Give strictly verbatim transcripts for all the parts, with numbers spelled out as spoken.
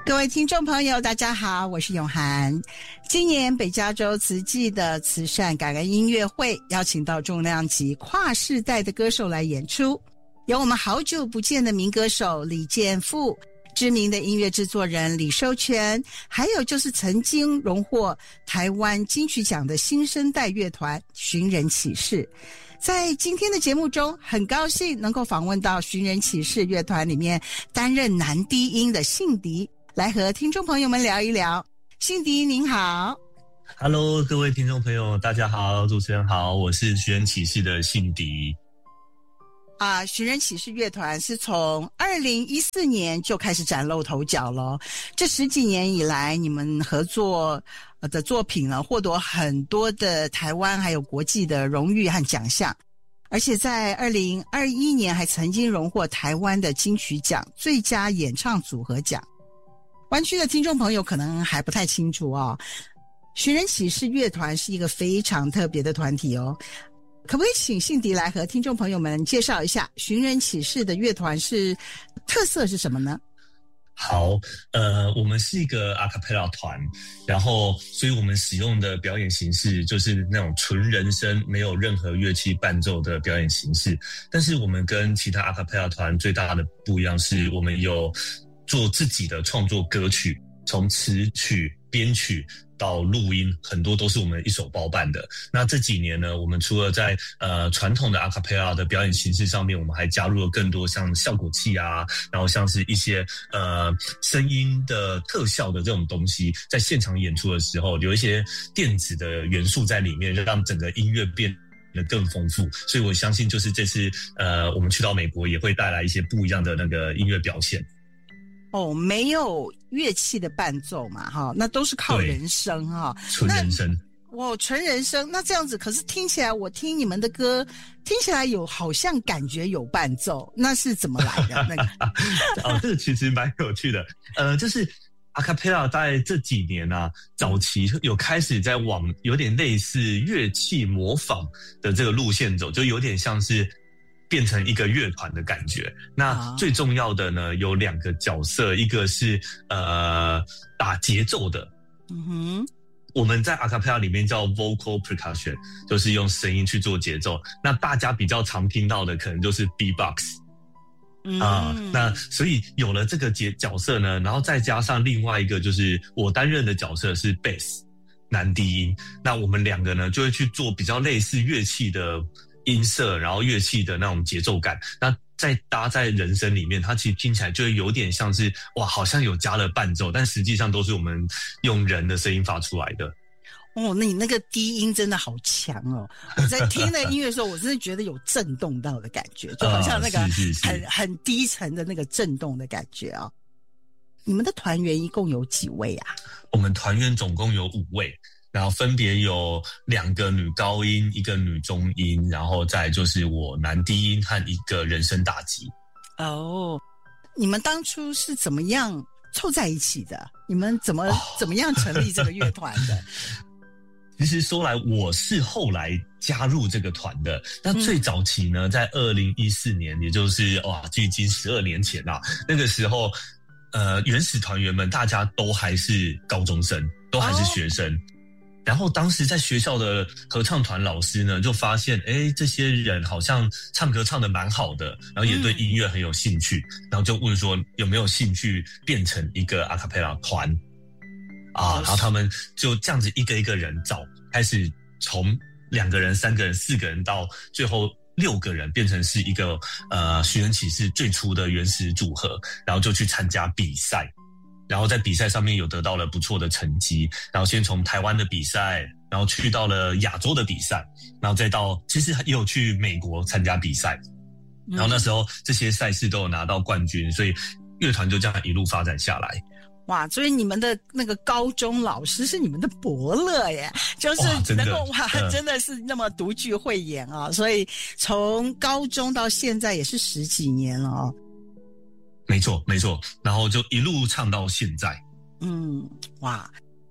各位听众朋友大家好，我是永涵。今年北加州慈济的慈善感恩音乐会邀请到重量级跨世代的歌手来演出，有我们好久不见的民歌手李健富，知名的音乐制作人李寿全，还有就是曾经荣获台湾金曲奖的新生代乐团寻人启事。在今天的节目中，很高兴能够访问到寻人启事乐团里面担任男低音的信迪，来和听众朋友们聊一聊。信迪您好。 Hello， 各位听众朋友大家好，主持人好，我是寻人启事的信迪。 啊，寻人启事乐团是从二零一四年就开始崭露头角了。这十几年以来，你们合作的作品呢，获得很多的台湾还有国际的荣誉和奖项，而且在二零二一年还曾经荣获台湾的金曲奖最佳演唱组合奖。湾区的听众朋友可能还不太清楚哦，寻人启事乐团是一个非常特别的团体哦。可不可以请信迪来和听众朋友们介绍一下寻人启事的乐团是特色是什么呢？ 好，呃，我们是一个 a cappella 团，然后所以我们使用的表演形式就是那种纯人声，没有任何乐器伴奏的表演形式。但是我们跟其他 a cappella 团最大的不一样是，我们有做自己的创作歌曲，从词曲、编曲到录音，很多都是我们一手包办的。那这几年呢，我们除了在呃传统的 a cappella 的表演形式上面，我们还加入了更多像效果器啊，然后像是一些呃声音的特效的这种东西，在现场演出的时候有一些电子的元素在里面，让整个音乐变得更丰富。所以我相信就是这次呃我们去到美国也会带来一些不一样的那个音乐表现。 哦，没有乐器的伴奏嘛，哈，那都是靠人声哈， 纯人声。 哇，纯人声，那这样子，可是听起来，我听你们的歌，听起来有好像感觉有伴奏，那是怎么来的？那个哦，这个其实蛮有趣的，呃，就是 a cappella 在这几年啊，早期有开始在往有点类似乐器模仿的这个路线走，就有点像是变成一个乐团的感觉。那最重要的呢，有两个角色，一个是呃打节奏的，嗯哼，我们在 a cappella 里面叫 vocal percussion， 就是用声音去做节奏。那大家比较常听到的可能就是 beatbox。嗯、啊，那所以有了这个角角色呢，然后再加上另外一个就是我担任的角色是 bass 男低音，那我们两个呢就会去做比较类似乐器的音色，然后乐器的那种节奏感，那再搭在人声里面，它其实听起来就会有点像是哇，好像有加了伴奏，但实际上都是我们用人的声音发出来的。 哦，那你那个低音真的好强哦！我在听那个音乐的时候，我真的觉得有震动到的感觉，就好像那个很、呃、是是是很低沉的那个震动的感觉啊、哦。你们的团员一共有几位啊？ 我们团员总共有五位。然后分别有两个女高音，一个女中音，然后再就是我男低音和一个人声打击。 哦，你们当初是怎么样凑在一起的？你们怎么、哦、怎么样成立这个乐团的？ 其实说来，我是后来加入这个团的。那最早期呢，在二零一四年，也就是哇，距今十二年前啦。那个时候，呃，原始团员们大家都还是高中生，都还是学生。哦，然后当时在学校的合唱团老师呢，就发现，哎，这些人好像唱歌唱得蛮好的，然后也对音乐很有兴趣，嗯、然后就问说有没有兴趣变成一个 a cappella 团啊？然后他们就这样子一个一个人找，开始从两个人、三个人、四个人到最后六个人，变成是一个呃寻人启事最初的原始组合，然后就去参加比赛。然后在比赛上面有得到了不错的成绩，然后先从台湾的比赛，然后去到了亚洲的比赛，然后再到其实也有去美国参加比赛，然后那时候这些赛事都有拿到冠军，所以乐团就这样一路发展下来。 哇，所以你们的那个高中老师是你们的伯乐耶，就是能够 哇, 哇、嗯、真的是那么独具慧眼啊！所以从高中到现在也是十几年了哦。 没错没错，然后就一路唱到现在。 嗯，哇，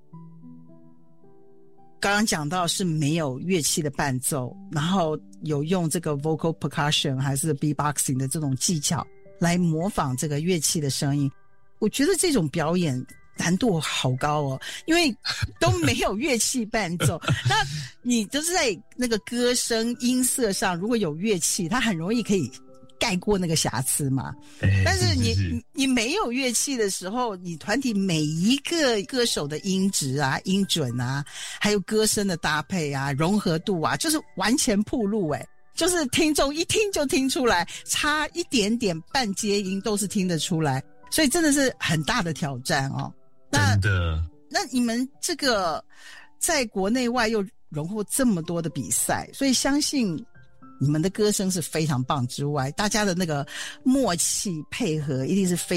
刚刚讲到是没有乐器的伴奏，然后有用这个 vocal percussion 还是 beatboxing 的这种技巧来模仿这个乐器的声音。 我觉得这种表演难度好高哦，因为都没有乐器伴奏。那你就是在那个歌声音色上，如果有乐器，它很容易可以盖过那个瑕疵嘛。 欸、 但是你是是是你没有乐器的时候，你团体每一个歌手的音质啊、音准啊，还有歌声的搭配啊、融合度啊，就是完全暴露诶、欸就是听众一听就听出来，差一点点半接音都是听得出来，所以真的是很大的挑战哦。那真的， 那你们这个在国内外又荣获这么多的比赛，所以相信你们的歌声是非常棒之外，大家的那个默契配合一定是非